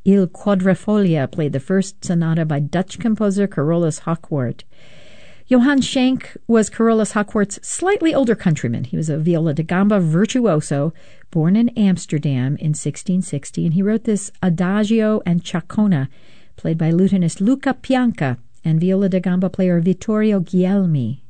Il Quadrifoglio played the first sonata by Dutch composer Carolus Hauckwoort. Johann Schenk was Carolus Hauckwoort's slightly older countryman. He was a viola da gamba virtuoso, born in Amsterdam in 1660, and he wrote this Adagio and Ciaccona, played by lutenist Luca Pianca and viola da gamba player Vittorio Guglielmi.